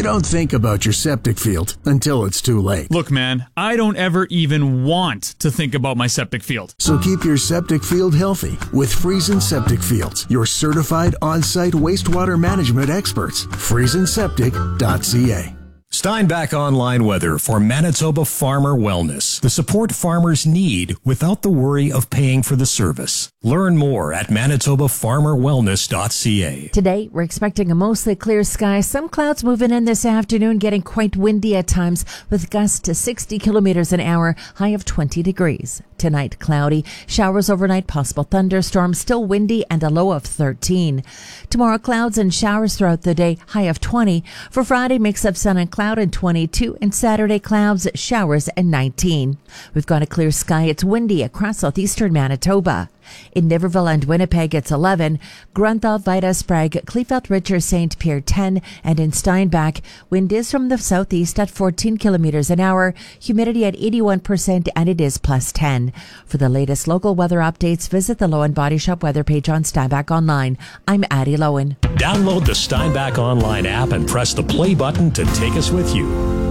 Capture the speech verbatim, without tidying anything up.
don't think about your septic field until it's too late. Look, man, I don't ever even want to think about my septic field. So keep your septic field healthy with Friesen Septic Fields, your certified on-site wastewater management experts. friesen septic dot c a. Steinbach Online Weather for Manitoba Farmer Wellness. The support farmers need without the worry of paying for the service. Learn more at manitoba farmer wellness dot c a. Today, we're expecting a mostly clear sky. Some clouds moving in this afternoon, getting quite windy at times with gusts to sixty kilometers an hour, high of twenty degrees. Tonight, cloudy. Showers overnight, possible thunderstorms, still windy, and a low of thirteen. Tomorrow, clouds and showers throughout the day, high of twenty. For Friday, mix of sun and cloud and twenty-two. And Saturday, clouds, showers, and nineteen. We've got a clear sky. It's windy across southeastern Manitoba. In Niverville and Winnipeg, it's eleven. Grunthal, Vida, Sprague, Kleefeld, Richer, Saint Pierre, ten. And in Steinbach, wind is from the southeast at fourteen kilometers an hour. Humidity at eighty-one percent, and it is plus ten. For the latest local weather updates, visit the Lowen Body Shop weather page on Steinbach Online. I'm Addie Lowen. Download the Steinbach Online app and press the play button to take us with you.